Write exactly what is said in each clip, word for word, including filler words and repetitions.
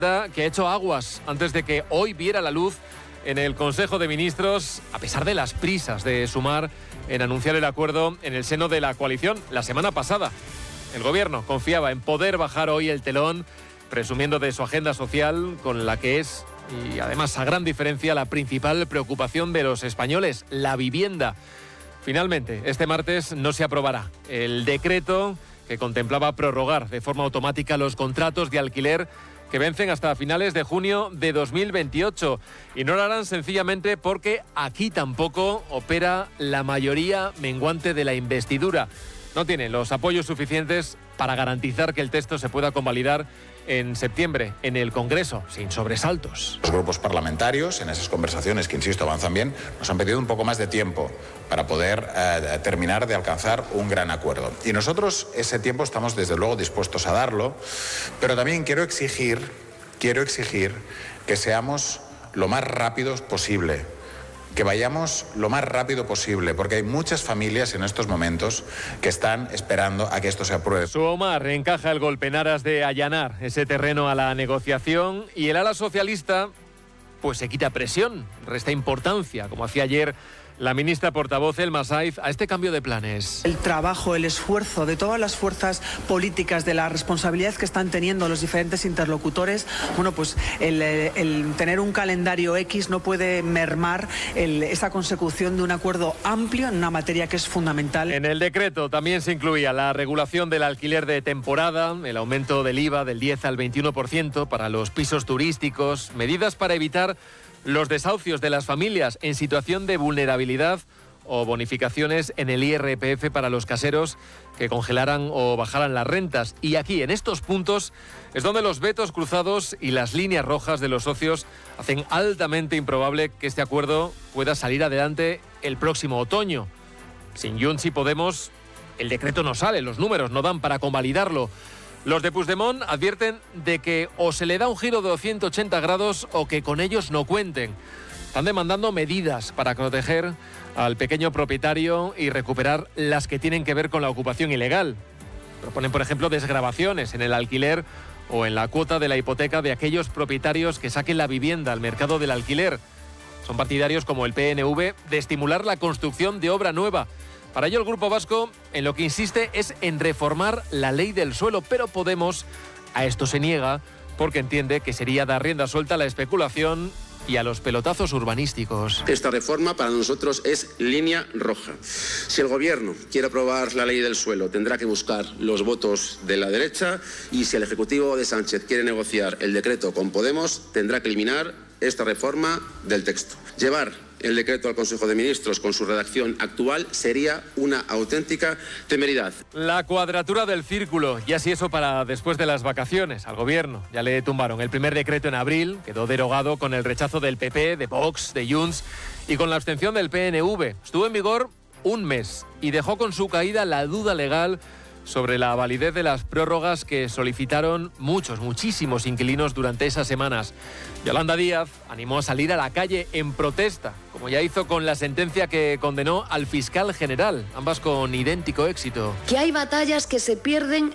que ha hecho aguas antes de que hoy viera la luz en el Consejo de Ministros, a pesar de las prisas de Sumar en anunciar el acuerdo en el seno de la coalición la semana pasada. El gobierno confiaba en poder bajar hoy el telón, presumiendo de su agenda social, con la que es, y además a gran diferencia, la principal preocupación de los españoles, la vivienda. Finalmente, este martes no se aprobará el decreto que contemplaba prorrogar de forma automática los contratos de alquiler que vencen hasta finales de junio de dos mil veintiocho. Y no lo harán sencillamente porque aquí tampoco opera la mayoría menguante de la investidura. No tienen los apoyos suficientes para garantizar que el texto se pueda convalidar en septiembre en el Congreso, sin sobresaltos. Los grupos parlamentarios, en esas conversaciones que, insisto, avanzan bien, nos han pedido un poco más de tiempo para poder eh, terminar de alcanzar un gran acuerdo. Y nosotros ese tiempo estamos, desde luego, dispuestos a darlo, pero también quiero exigir, quiero exigir que seamos lo más rápidos posible, que vayamos lo más rápido posible, porque hay muchas familias en estos momentos que están esperando a que esto se apruebe. Sumar encaja el golpe en aras de allanar ese terreno a la negociación y el ala socialista pues se quita presión, resta importancia, como hacía ayer la ministra portavoz Elma Saiz, a este cambio de planes. El trabajo, el esfuerzo de todas las fuerzas políticas, de la responsabilidad que están teniendo los diferentes interlocutores, bueno, pues el, el tener un calendario X no puede mermar el, esa consecución de un acuerdo amplio en una materia que es fundamental. En el decreto también se incluía la regulación del alquiler de temporada, el aumento del I V A del diez al veintiuno por ciento para los pisos turísticos, medidas para evitar los desahucios de las familias en situación de vulnerabilidad o bonificaciones en el I R P F para los caseros que congelaran o bajaran las rentas. Y aquí, en estos puntos, es donde los vetos cruzados y las líneas rojas de los socios hacen altamente improbable que este acuerdo pueda salir adelante el próximo otoño. Sin Junts y Podemos, el decreto no sale, los números no dan para convalidarlo. Los de Puigdemont advierten de que o se le da un giro de ciento ochenta grados o que con ellos no cuenten. Están demandando medidas para proteger al pequeño propietario y recuperar las que tienen que ver con la ocupación ilegal. Proponen, por ejemplo, desgravaciones en el alquiler o en la cuota de la hipoteca de aquellos propietarios que saquen la vivienda al mercado del alquiler. Son partidarios, como el P N V, de estimular la construcción de obra nueva. Para ello, el Grupo Vasco en lo que insiste es en reformar la ley del suelo, pero Podemos a esto se niega porque entiende que sería dar rienda suelta a la especulación y a los pelotazos urbanísticos. Esta reforma para nosotros es línea roja. Si el Gobierno quiere aprobar la ley del suelo, tendrá que buscar los votos de la derecha, y si el Ejecutivo de Sánchez quiere negociar el decreto con Podemos, tendrá que eliminar esta reforma del texto. Llevar el decreto al Consejo de Ministros con su redacción actual sería una auténtica temeridad. La cuadratura del círculo, y así eso para después de las vacaciones. Al Gobierno ya le tumbaron el primer decreto en abril, quedó derogado con el rechazo del P P, de Vox, de Junts y con la abstención del P N V. Estuvo en vigor un mes y dejó con su caída la duda legal sobre la validez de las prórrogas que solicitaron muchos, muchísimos inquilinos durante esas semanas. Yolanda Díaz animó a salir a la calle en protesta, como ya hizo con la sentencia que condenó al fiscal general, ambas con idéntico éxito. Que hay batallas que se pierden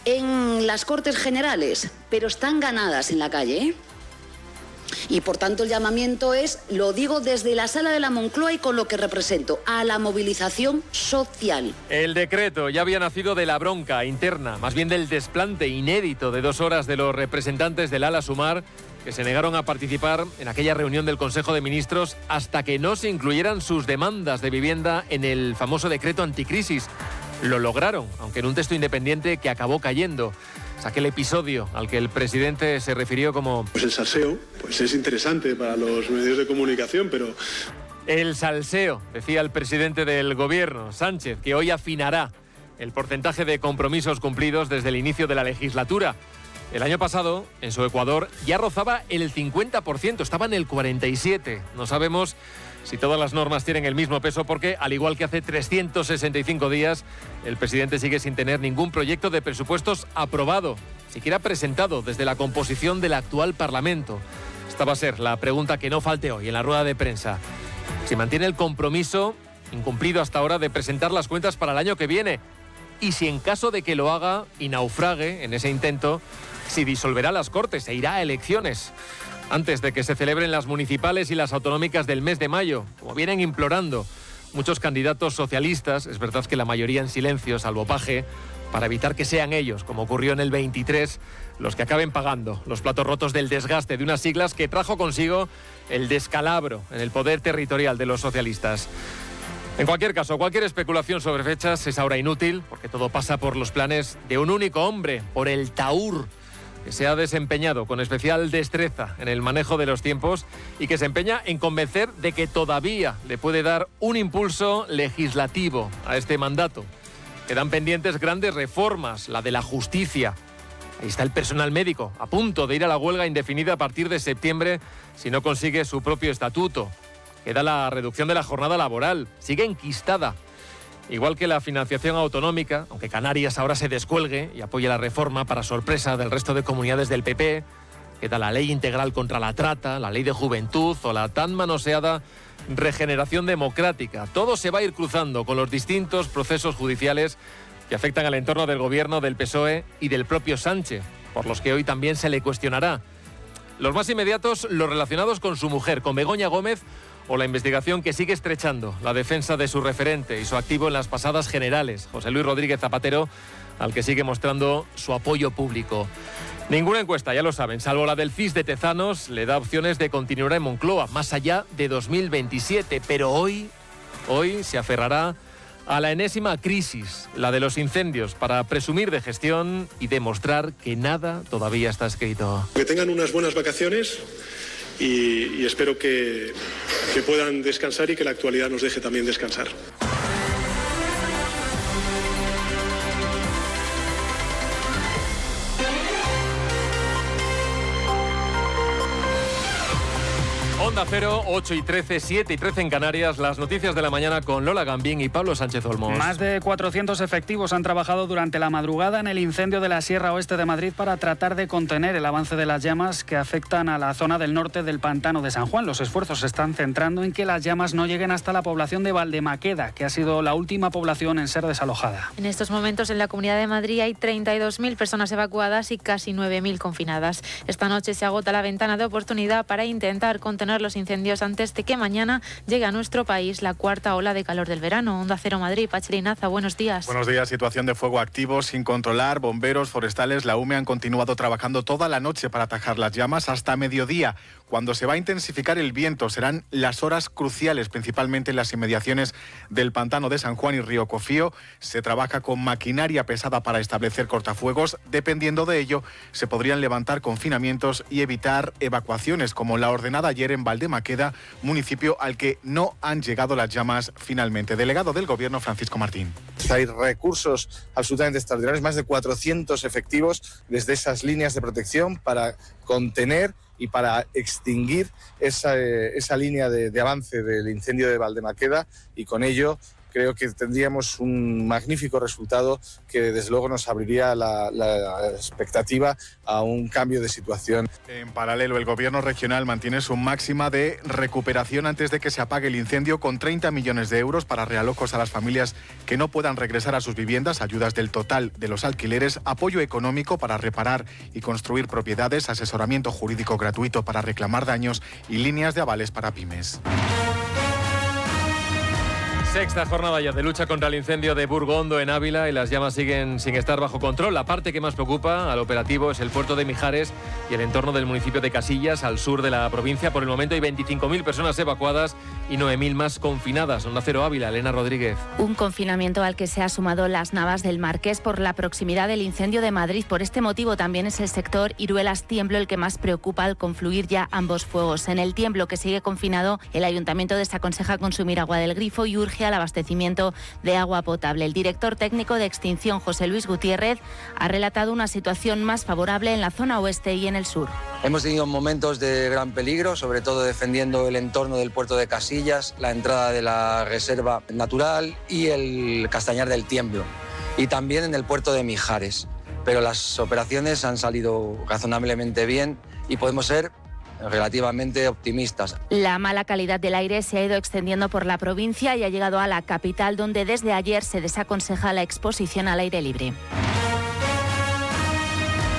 en las Cortes Generales, pero están ganadas en la calle, ¿eh? Y por tanto el llamamiento es, lo digo desde la sala de la Moncloa y con lo que represento, a la movilización social. El decreto ya había nacido de la bronca interna, más bien del desplante inédito de dos horas de los representantes del ala Sumar, que se negaron a participar en aquella reunión del Consejo de Ministros hasta que no se incluyeran sus demandas de vivienda en el famoso decreto anticrisis. Lo lograron, aunque en un texto independiente que acabó cayendo. Es aquel episodio al que el presidente se refirió como... Pues el salseo, pues es interesante para los medios de comunicación, pero... El salseo, decía el presidente del Gobierno, Sánchez, que hoy afinará el porcentaje de compromisos cumplidos desde el inicio de la legislatura. El año pasado, en su Ecuador, ya rozaba el cincuenta por ciento, estaba en el cuarenta y siete por ciento. No sabemos si todas las normas tienen el mismo peso porque, al igual que hace trescientos sesenta y cinco días, el presidente sigue sin tener ningún proyecto de presupuestos aprobado, siquiera presentado desde la composición del actual Parlamento. Esta va a ser la pregunta que no falte hoy en la rueda de prensa. Si mantiene el compromiso, incumplido hasta ahora, de presentar las cuentas para el año que viene. Y si en caso de que lo haga y naufrague en ese intento, si disolverá las Cortes e irá a elecciones antes de que se celebren las municipales y las autonómicas del mes de mayo, como vienen implorando muchos candidatos socialistas. Es verdad que la mayoría en silencio, salvo Paje, para evitar que sean ellos, como ocurrió en el veintitrés, los que acaben pagando los platos rotos del desgaste de unas siglas que trajo consigo el descalabro en el poder territorial de los socialistas. En cualquier caso, cualquier especulación sobre fechas es ahora inútil, porque todo pasa por los planes de un único hombre, por el Taur, que se ha desempeñado con especial destreza en el manejo de los tiempos y que se empeña en convencer de que todavía le puede dar un impulso legislativo a este mandato. Quedan pendientes grandes reformas, la de la justicia. Ahí está el personal médico, a punto de ir a la huelga indefinida a partir de septiembre si no consigue su propio estatuto. Queda la reducción de la jornada laboral, sigue enquistada. Igual que la financiación autonómica, aunque Canarias ahora se descuelgue y apoye la reforma para sorpresa del resto de comunidades del P P, queda la ley integral contra la trata, la ley de juventud o la tan manoseada regeneración democrática. Todo se va a ir cruzando con los distintos procesos judiciales que afectan al entorno del gobierno del P S O E y del propio Sánchez, por los que hoy también se le cuestionará. Los más inmediatos, los relacionados con su mujer, con Begoña Gómez, o la investigación que sigue estrechando la defensa de su referente y su activo en las pasadas generales, José Luis Rodríguez Zapatero, al que sigue mostrando su apoyo público. Ninguna encuesta, ya lo saben, salvo la del C I S de Tezanos, le da opciones de continuar en Moncloa más allá de dos mil veintisiete, pero hoy, hoy se aferrará a la enésima crisis, la de los incendios, para presumir de gestión y demostrar que nada todavía está escrito. Que tengan unas buenas vacaciones. Y, y espero que, que puedan descansar y que la actualidad nos deje también descansar. Onda Cero, ocho y trece, siete y trece en Canarias. Las noticias de la mañana con Lola Gambín y Pablo Sánchez Olmos. Más de cuatrocientos efectivos han trabajado durante la madrugada en el incendio de la Sierra Oeste de Madrid para tratar de contener el avance de las llamas que afectan a la zona del norte del pantano de San Juan. Los esfuerzos se están centrando en que las llamas no lleguen hasta la población de Valdemaqueda, que ha sido la última población en ser desalojada. En estos momentos en la Comunidad de Madrid hay treinta y dos mil personas evacuadas y casi nueve mil confinadas. Esta noche se agota la ventana de oportunidad para intentar contener los incendios antes de que mañana llegue a nuestro país la cuarta ola de calor del verano. Onda Cero Madrid, Pachelinaza, buenos días. Buenos días. Situación de fuego activo sin controlar. Bomberos forestales, la U M E han continuado trabajando toda la noche para atajar las llamas hasta mediodía, cuando se va a intensificar el viento. Serán las horas cruciales, principalmente en las inmediaciones del pantano de San Juan y Río Cofío. Se trabaja con maquinaria pesada para establecer cortafuegos. Dependiendo de ello, se podrían levantar confinamientos y evitar evacuaciones, como la ordenada ayer en Valdemaqueda, municipio al que no han llegado las llamas finalmente. Delegado del Gobierno, Francisco Martín. Hay recursos absolutamente extraordinarios, más de cuatrocientos efectivos desde esas líneas de protección para contener y para extinguir esa, esa línea de, de avance del incendio de Valdemaqueda, y con ello creo que tendríamos un magnífico resultado que desde luego nos abriría la, la expectativa a un cambio de situación. En paralelo, el Gobierno regional mantiene su máxima de recuperación antes de que se apague el incendio, con treinta millones de euros para realojos a las familias que no puedan regresar a sus viviendas, ayudas del total de los alquileres, apoyo económico para reparar y construir propiedades, asesoramiento jurídico gratuito para reclamar daños y líneas de avales para pymes. Sexta jornada ya de lucha contra el incendio de Burgondo en Ávila, y las llamas siguen sin estar bajo control. La parte que más preocupa al operativo es el puerto de Mijares y el entorno del municipio de Casillas, al sur de la provincia. Por el momento hay veinticinco mil personas evacuadas y nueve mil más confinadas. Onda Cero Ávila, Elena Rodríguez. Un confinamiento al que se ha sumado Las Navas del Marqués por la proximidad del incendio de Madrid. Por este motivo también es el sector Iruelas-Tiemblo el que más preocupa al confluir ya ambos fuegos. En el Tiemblo, que sigue confinado, el ayuntamiento desaconseja consumir agua del grifo y urge al abastecimiento de agua potable. El director técnico de Extinción, José Luis Gutiérrez, ha relatado una situación más favorable en la zona oeste y en el sur. Hemos tenido momentos de gran peligro, sobre todo defendiendo el entorno del puerto de Casillas, la entrada de la reserva natural y el Castañar del Tiemblo, y también en el puerto de Mijares. Pero las operaciones han salido razonablemente bien y podemos ser relativamente optimistas. La mala calidad del aire se ha ido extendiendo por la provincia y ha llegado a la capital, donde desde ayer se desaconseja la exposición al aire libre. Y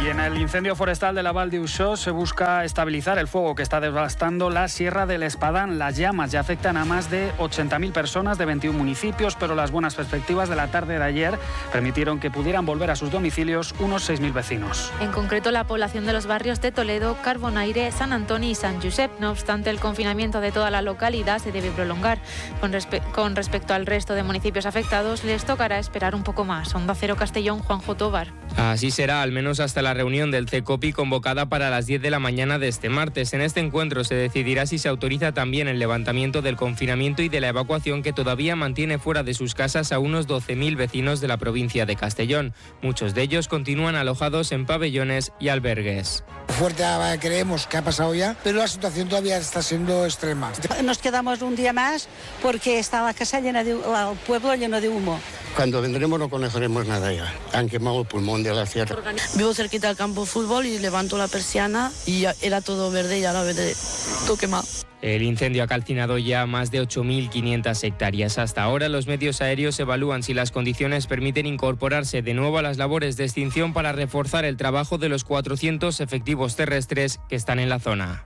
Y en el incendio forestal de la Val d'Uixó se busca estabilizar el fuego que está devastando la Sierra del Espadán. Las llamas ya afectan a más de ochenta mil personas de veintiún municipios, pero las buenas perspectivas de la tarde de ayer permitieron que pudieran volver a sus domicilios unos seis mil vecinos. En concreto, la población de los barrios de Toledo, Carbonaire, San Antonio y San Josep. No obstante, el confinamiento de toda la localidad se debe prolongar. Con, respe- con respecto al resto de municipios afectados, les tocará esperar un poco más. Onda Cero Castellón, Juanjo Tobar. Así será, al menos hasta la reunión del CECOPI convocada para las diez de la mañana de este martes. En este encuentro se decidirá si se autoriza también el levantamiento del confinamiento y de la evacuación que todavía mantiene fuera de sus casas a unos doce mil vecinos de la provincia de Castellón. Muchos de ellos continúan alojados en pabellones y albergues. Fuerte creemos que ha pasado ya, pero la situación todavía está siendo extrema. Nos quedamos un día más porque está la casa llena de, el pueblo lleno de humo. Cuando vendremos no conoceremos nada ya. Han quemado el pulmón de la sierra. Vivo cerquita del campo de fútbol y levanto la persiana y era todo verde y ahora verde, todo quemado. El incendio ha calcinado ya más de ocho mil quinientas hectáreas. Hasta ahora los medios aéreos evalúan si las condiciones permiten incorporarse de nuevo a las labores de extinción para reforzar el trabajo de los cuatrocientos efectivos terrestres que están en la zona.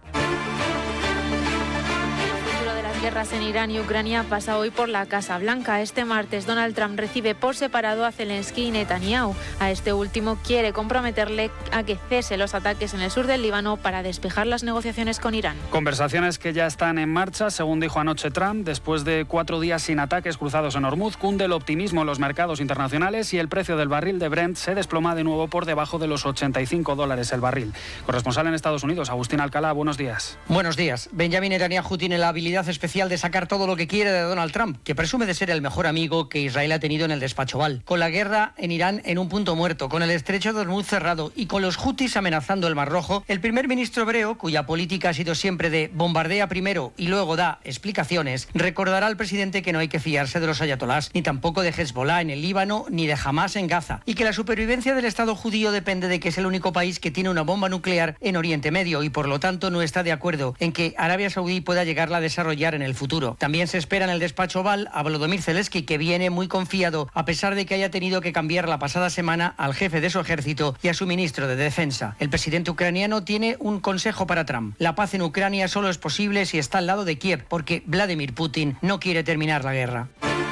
Guerras en Irán y Ucrania pasa hoy por la Casa Blanca. Este martes Donald Trump recibe por separado a Zelensky y Netanyahu. A este último quiere comprometerle a que cese los ataques en el sur del Líbano para despejar las negociaciones con Irán. Conversaciones que ya están en marcha, según dijo anoche Trump. Después de cuatro días sin ataques cruzados en Hormuz, cunde el optimismo en los mercados internacionales y el precio del barril de Brent se desploma de nuevo por debajo de los ochenta y cinco dólares el barril. Corresponsal en Estados Unidos, Agustín Alcalá, buenos días. Buenos días. Benjamin Netanyahu tiene la habilidad especial de sacar todo lo que quiere de Donald Trump, que presume de ser el mejor amigo que Israel ha tenido en el despacho Oval. Con la guerra en Irán en un punto muerto, con el estrecho de Hormuz cerrado y con los hutis amenazando el Mar Rojo, el primer ministro hebreo, cuya política ha sido siempre de bombardea primero y luego da explicaciones, recordará al presidente que no hay que fiarse de los ayatolás, ni tampoco de Hezbollah en el Líbano, ni de Hamas en Gaza, y que la supervivencia del Estado judío depende de que es el único país que tiene una bomba nuclear en Oriente Medio y por lo tanto no está de acuerdo en que Arabia Saudí pueda llegarla a desarrollar en el futuro. También se espera en el despacho Oval a Volodymyr Zelensky, que viene muy confiado, a pesar de que haya tenido que cambiar la pasada semana al jefe de su ejército y a su ministro de Defensa. El presidente ucraniano tiene un consejo para Trump. La paz en Ucrania solo es posible si está al lado de Kiev, porque Vladimir Putin no quiere terminar la guerra.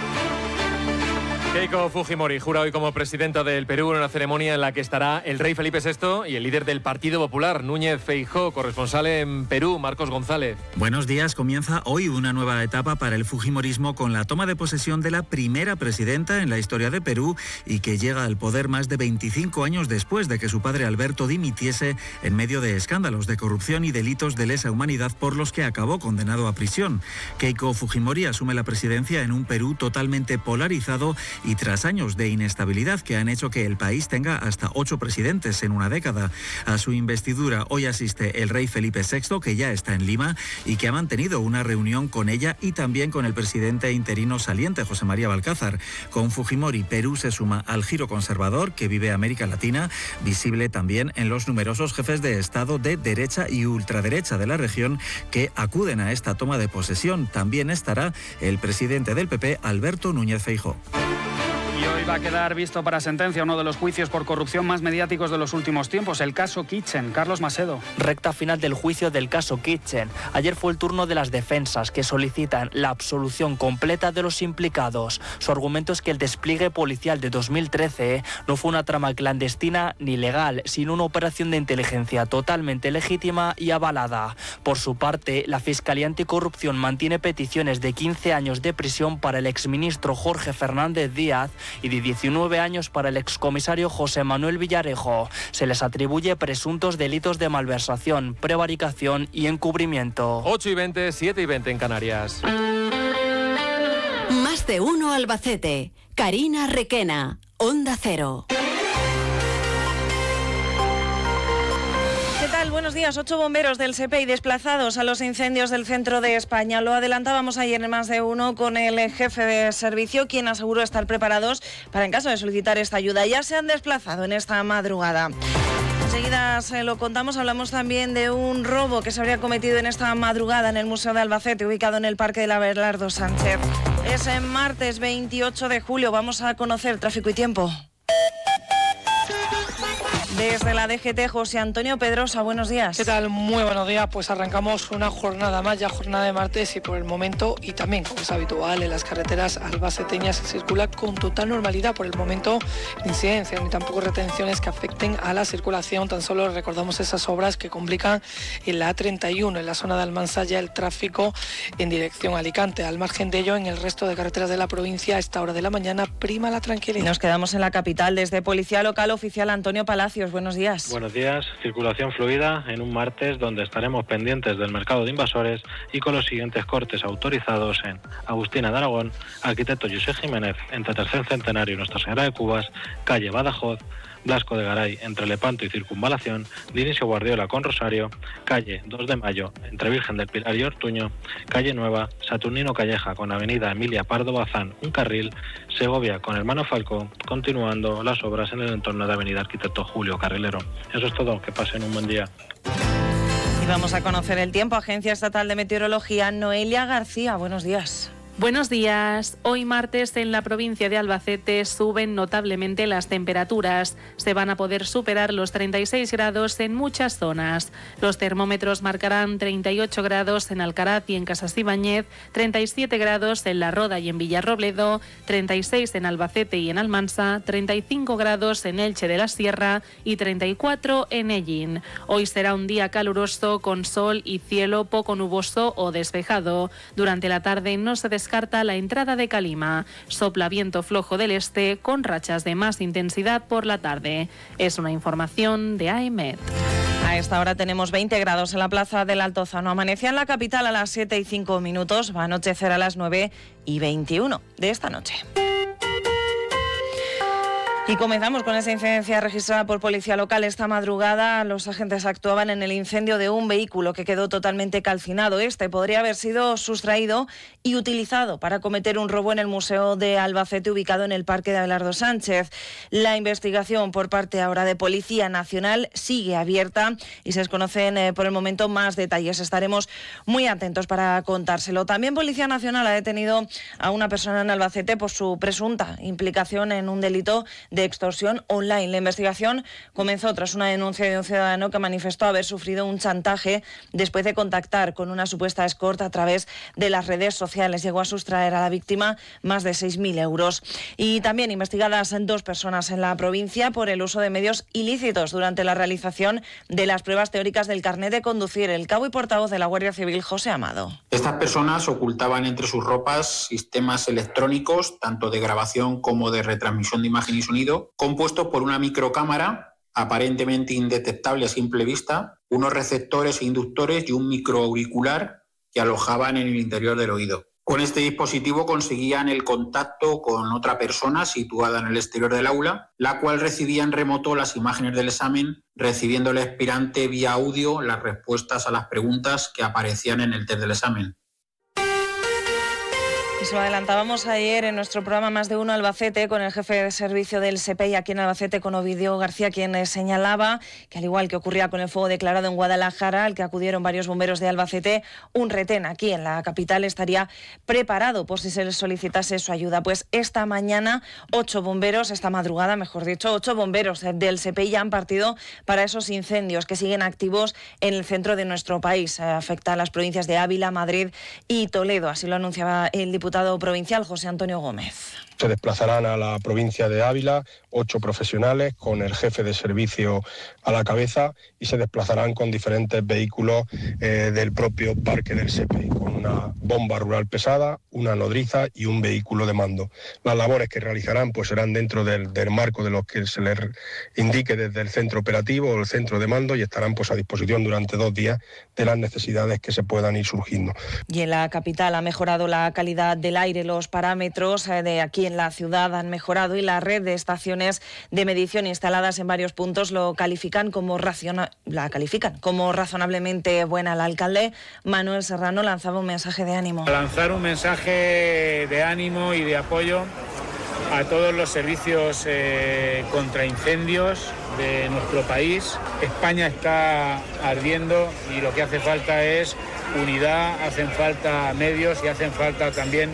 Keiko Fujimori jura hoy como presidenta del Perú en una ceremonia en la que estará el rey Felipe sexto y el líder del Partido Popular, Núñez Feijóo. Corresponsal en Perú, Marcos González. Buenos días. Comienza hoy una nueva etapa para el fujimorismo con la toma de posesión de la primera presidenta en la historia de Perú y que llega al poder más de veinticinco años después de que su padre Alberto dimitiese en medio de escándalos de corrupción y delitos de lesa humanidad por los que acabó condenado a prisión. Keiko Fujimori asume la presidencia en un Perú totalmente polarizado y tras años de inestabilidad que han hecho que el país tenga hasta ocho presidentes en una década. A su investidura hoy asiste el rey Felipe sexto, que ya está en Lima y que ha mantenido una reunión con ella y también con el presidente interino saliente, José María Balcázar. Con Fujimori, Perú se suma al giro conservador que vive América Latina, visible también en los numerosos jefes de Estado de derecha y ultraderecha de la región que acuden a esta toma de posesión. También estará el presidente del P P, Alberto Núñez Feijóo. Y hoy va a quedar visto para sentencia uno de los juicios por corrupción más mediáticos de los últimos tiempos, el caso Kitchen. Carlos Macedo. Recta final del juicio del caso Kitchen. Ayer fue el turno de las defensas, que solicitan la absolución completa de los implicados. Su argumento es que el despliegue policial de dos mil trece no fue una trama clandestina ni legal, sino una operación de inteligencia totalmente legítima y avalada. Por su parte, la Fiscalía Anticorrupción mantiene peticiones de quince años de prisión para el exministro Jorge Fernández Díaz y de diecinueve años para el excomisario José Manuel Villarejo. Se les atribuye presuntos delitos de malversación, prevaricación y encubrimiento. ocho y veinte, siete y veinte en Canarias. Más de uno Albacete. Karina Requena, Onda Cero. Buenos días. Ocho bomberos del S E P E I desplazados a los incendios del centro de España. Lo adelantábamos ayer en Más de Uno con el jefe de servicio, quien aseguró estar preparados para en caso de solicitar esta ayuda. Ya se han desplazado en esta madrugada. Enseguida se lo contamos. Hablamos también de un robo que se habría cometido en esta madrugada en el Museo de Albacete, ubicado en el Parque de la Abelardo Sánchez. Es el martes veintiocho de julio. Vamos a conocer tráfico y tiempo. Desde la D G T, José Antonio Pedrosa, buenos días. ¿Qué tal? Muy buenos días. Pues arrancamos una jornada más, ya jornada de martes, y por el momento, y también como es habitual en las carreteras albaceteñas, se circula con total normalidad. Por el momento, incidencias ni tampoco retenciones que afecten a la circulación. Tan solo recordamos esas obras que complican en la A treinta y uno, en la zona de Almansa, ya el tráfico en dirección a Alicante. Al margen de ello, en el resto de carreteras de la provincia, a esta hora de la mañana prima la tranquilidad. Nos quedamos en la capital. Desde Policía Local, oficial Antonio Palacios, buenos días. Buenos días. Circulación fluida en un martes donde estaremos pendientes del mercado de invasores y con los siguientes cortes autorizados en Agustina de Aragón, Arquitecto José Jiménez, entre Tercer Centenario y Nuestra Señora de Cubas, calle Badajoz, Blasco de Garay, entre Lepanto y Circunvalación, Dionisio Guardiola con Rosario, calle dos de Mayo, entre Virgen del Pilar y Ortuño, calle Nueva, Saturnino Calleja con avenida Emilia Pardo Bazán, un carril, Segovia con Hermano Falco, continuando las obras en el entorno de avenida Arquitecto Julio Carrilero. Eso es todo, que pasen un buen día. Y vamos a conocer el tiempo. Agencia Estatal de Meteorología, Noelia García, buenos días. Buenos días. Hoy martes en la provincia de Albacete suben notablemente las temperaturas. Se van a poder superar los treinta y seis grados en muchas zonas. Los termómetros marcarán treinta y ocho grados en Alcaraz y en Casas Ibáñez, treinta y siete grados en La Roda y en Villarrobledo, treinta y seis en Albacete y en Almansa, treinta y cinco grados en Elche de la Sierra y treinta y cuatro en Ellín. Hoy será un día caluroso con sol y cielo poco nuboso o despejado. Durante la tarde no se descarta descarta la entrada de calima. Sopla viento flojo del este con rachas de más intensidad por la tarde. Es una información de AEMET. A esta hora tenemos veinte grados en la plaza del Altozano. Amanecía en la capital a las siete y cinco minutos. Va a anochecer a las nueve y veintiuno de esta noche. Y comenzamos con esa incidencia registrada por Policía Local. Esta madrugada los agentes actuaban en el incendio de un vehículo que quedó totalmente calcinado. Este podría haber sido sustraído y utilizado para cometer un robo en el Museo de Albacete, ubicado en el Parque de Abelardo Sánchez. La investigación por parte ahora de Policía Nacional sigue abierta y se desconocen eh, por el momento más detalles. Estaremos muy atentos para contárselo. También Policía Nacional ha detenido a una persona en Albacete por su presunta implicación en un delito de de extorsión online. La investigación comenzó tras una denuncia de un ciudadano que manifestó haber sufrido un chantaje después de contactar con una supuesta escort a través de las redes sociales. Llegó a sustraer a la víctima más de seis mil euros. Y también investigadas dos personas en la provincia por el uso de medios ilícitos durante la realización de las pruebas teóricas del carnet de conducir. El cabo y portavoz de la Guardia Civil, José Amado. Estas personas ocultaban entre sus ropas sistemas electrónicos, tanto de grabación como de retransmisión de imagen y sonido, compuestos por una microcámara aparentemente indetectable a simple vista, unos receptores e inductores y un microauricular que alojaban en el interior del oído. Con este dispositivo conseguían el contacto con otra persona situada en el exterior del aula, la cual recibía en remoto las imágenes del examen, recibiendo el aspirante vía audio las respuestas a las preguntas que aparecían en el test del examen. Y se lo adelantábamos ayer en nuestro programa Más de Uno Albacete con el jefe de servicio del S E P E I aquí en Albacete, con Ovidio García, quien señalaba que, al igual que ocurría con el fuego declarado en Guadalajara, al que acudieron varios bomberos de Albacete, un retén aquí en la capital estaría preparado por si se les solicitase su ayuda. Pues esta mañana, ocho bomberos, esta madrugada, mejor dicho, ocho bomberos del S E P E I ya han partido para esos incendios que siguen activos en el centro de nuestro país. Afecta a las provincias de Ávila, Madrid y Toledo. Así lo anunciaba el diputado diputado provincial José Antonio Gómez. Se desplazarán a la provincia de Ávila ocho profesionales con el jefe de servicio a la cabeza y se desplazarán con diferentes vehículos eh, del propio parque del S E P E I, con una bomba rural pesada, una nodriza y un vehículo de mando. Las labores que realizarán pues serán dentro del, del marco de lo que se les indique desde el centro operativo o el centro de mando y estarán pues a disposición durante dos días de las necesidades que se puedan ir surgiendo. Y en la capital ha mejorado la calidad del aire, los parámetros de aquí en la ciudad han mejorado y la red de estaciones de medición instaladas en varios puntos lo califican como raciona, la califican como razonablemente buena. El alcalde Manuel Serrano lanzaba un mensaje de ánimo. Lanzar un mensaje de ánimo y de apoyo a todos los servicios eh, contra incendios de nuestro país. España está ardiendo y lo que hace falta es unidad, hacen falta medios y hacen falta también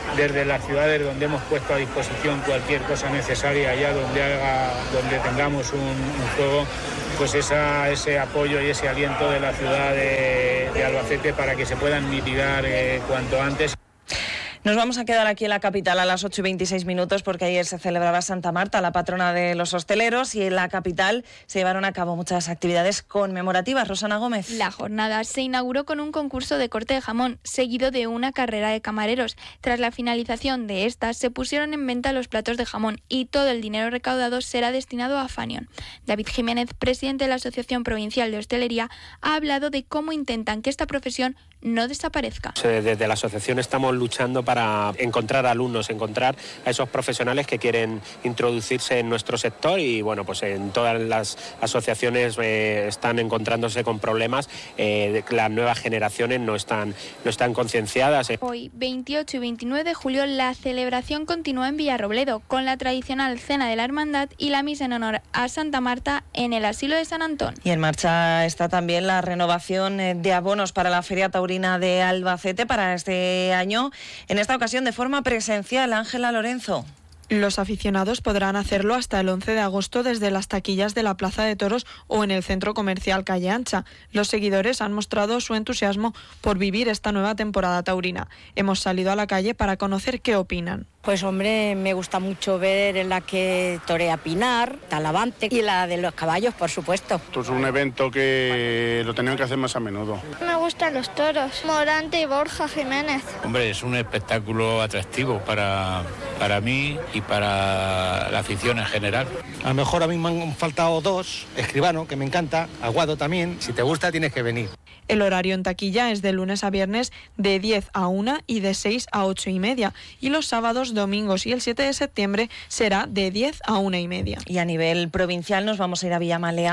desde las ciudades donde hemos puesto a disposición cualquier cosa necesaria, allá donde haga, donde tengamos un, un juego, pues esa, ese apoyo y ese aliento de la ciudad de, de Albacete para que se puedan mitigar eh, cuanto antes. Nos vamos a quedar aquí en la capital a las ocho y veintiséis minutos porque ayer se celebraba Santa Marta, la patrona de los hosteleros, y en la capital se llevaron a cabo muchas actividades conmemorativas. Rosana Gómez. La jornada se inauguró con un concurso de corte de jamón, seguido de una carrera de camareros. Tras la finalización de estas, se pusieron en venta los platos de jamón y todo el dinero recaudado será destinado a Fanion. David Jiménez, presidente de la Asociación Provincial de Hostelería, ha hablado de cómo intentan que esta profesión no desaparezca. Desde la asociación estamos luchando para encontrar alumnos, encontrar a esos profesionales que quieren introducirse en nuestro sector, y bueno, pues en todas las asociaciones eh, están encontrándose con problemas, eh, las nuevas generaciones no están, no están concienciadas. Hoy, veintiocho y veintinueve de julio, la celebración continúa en Villarrobledo con la tradicional Cena de la Hermandad y la misa en honor a Santa Marta en el Asilo de San Antón. Y en marcha está también la renovación de abonos para la Feria Taurina de Albacete para este año, en esta ocasión de forma presencial. Ángela Lorenzo. Los aficionados podrán hacerlo hasta el once de agosto desde las taquillas de la Plaza de Toros o en el Centro Comercial Calle Ancha. Los seguidores han mostrado su entusiasmo por vivir esta nueva temporada taurina. Hemos salido a la calle para conocer qué opinan. Pues hombre, me gusta mucho ver en la que torea Pinar, Talavante y la de los caballos, por supuesto. Esto es un evento que lo tenemos que hacer más a menudo. Me gustan los toros, Morante y Borja Jiménez. Hombre, es un espectáculo atractivo para, para mí y para la afición en general. A lo mejor a mí me han faltado dos, Escribano, que me encanta, Aguado también. Si te gusta tienes que venir. El horario en taquilla es de lunes a viernes de diez a una y de seis a ocho y media. Y los sábados, domingos y el siete de septiembre será de diez a una y media. Y a nivel provincial nos vamos a ir a Villamalea,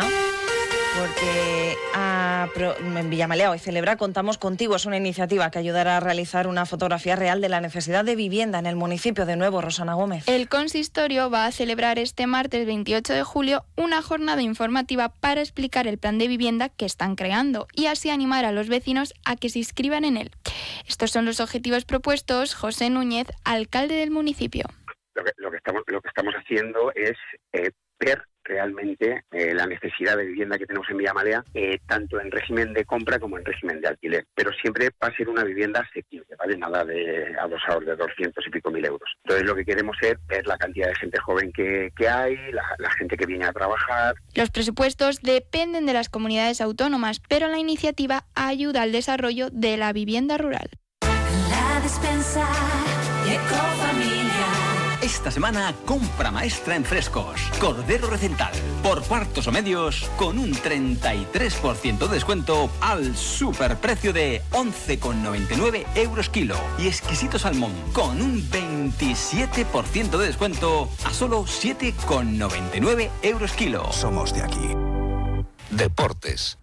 porque a Pro, en Villamalea hoy celebra Contamos Contigo. Es una iniciativa que ayudará a realizar una fotografía real de la necesidad de vivienda en el municipio de Nuevo. Rosana Gómez. El consistorio va a celebrar este martes veintiocho de julio una jornada informativa para explicar el plan de vivienda que están creando y así animar a los vecinos a que se inscriban en él. Estos son los objetivos propuestos. José Núñez, alcalde del municipio. Lo que, lo que, estamos, lo que estamos haciendo es eh, ver realmente eh, la necesidad de vivienda que tenemos en Villamalea, eh, tanto en régimen de compra como en régimen de alquiler, pero siempre va a ser una vivienda asequible, ¿vale? Nada de adosados de doscientos y pico mil euros. Entonces lo que queremos es ver la cantidad de gente joven que, que hay, la, la gente que viene a trabajar. Los presupuestos dependen de las comunidades autónomas, pero la iniciativa ayuda al desarrollo de la vivienda rural. La despensa Ecofamilia. Esta semana, compra maestra en frescos. Cordero Recental, por cuartos o medios, con un treinta y tres por ciento de descuento al superprecio de once con noventa y nueve euros kilo. Y exquisito salmón, con un veintisiete por ciento de descuento a solo siete con noventa y nueve euros kilo. Somos de aquí. Deportes.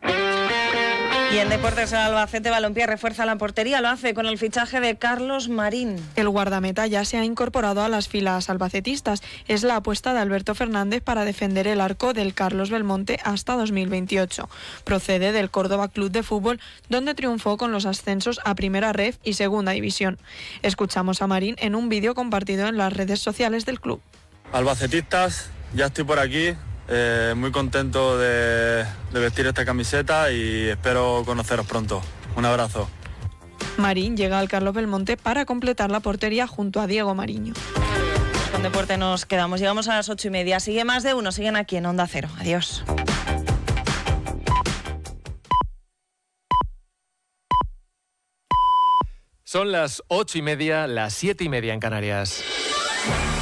Y en Deportes el Albacete Balompié refuerza la portería, lo hace con el fichaje de Carlos Marín. El guardameta ya se ha incorporado a las filas albacetistas. Es la apuesta de Alberto Fernández para defender el arco del Carlos Belmonte hasta dos mil veintiocho. Procede del Córdoba Club de Fútbol, donde triunfó con los ascensos a Primera Ref y Segunda División. Escuchamos a Marín en un vídeo compartido en las redes sociales del club. Albacetistas, ya estoy por aquí. Eh, muy contento de, de vestir esta camiseta y espero conoceros pronto. Un abrazo. Marín llega al Carlos Belmonte para completar la portería junto a Diego Mariño. Con deporte nos quedamos, llegamos a las ocho y media. Sigue Más de Uno, siguen aquí en Onda Cero. Adiós. Son las ocho y media, las siete y media en Canarias.